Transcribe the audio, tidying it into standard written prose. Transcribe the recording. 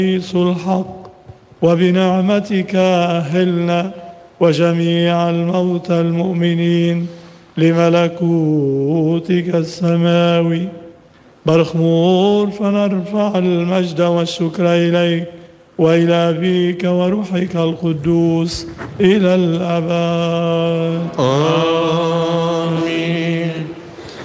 الحق، وبنعمتك أهلنا وجميع الموتى المؤمنين لملكوتك السماوي. برخمور فنرفع المجد والشكر إليك وإلى أبيك وروحك القدوس إلى الأبد. آمين.